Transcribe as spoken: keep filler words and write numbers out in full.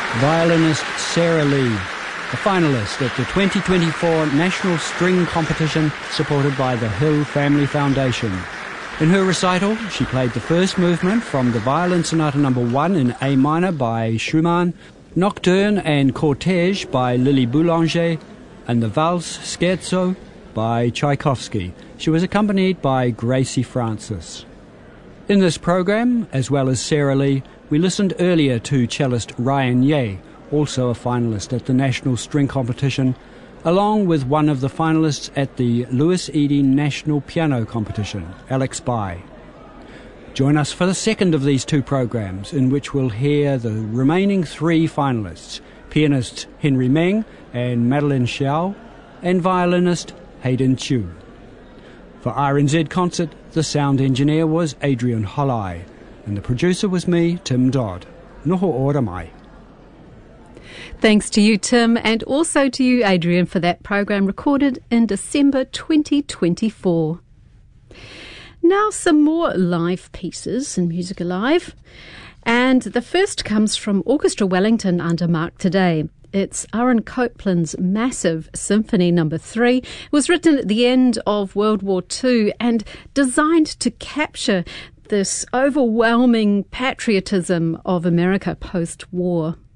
violinist Sarah Lee, a finalist at the twenty twenty-four National String Competition supported by the Hill Family Foundation. In her recital, she played the first movement from the Violin Sonata number one in A minor by Schumann, Nocturne and Cortège by Lily Boulanger, and the Valse Scherzo by Tchaikovsky. She was accompanied by Gracie Francis. In this program, as well as Sarah Lee, we listened earlier to cellist Ryan Ye, also a finalist at the National String Competition, along with one of the finalists at the Louis Eady National Piano Competition, Alex Bai. Join us for the second of these two programs, in which we'll hear the remaining three finalists, pianist Henry Meng and Madeline Xiao, and violinist Hayden Chu. For R N Z Concert, the sound engineer was Adrian Hollai, and the producer was me, Tim Dodd. Noho ora mai. Thanks to you, Tim, and also to you, Adrian, for that program recorded in December twenty twenty-four. Now some more live pieces in Music Alive, and the first comes from Orchestra Wellington under Mark Today. It's Aaron Copland's massive Symphony Number Three. It was written at the end of World War Two and designed to capture this overwhelming patriotism of America post-war.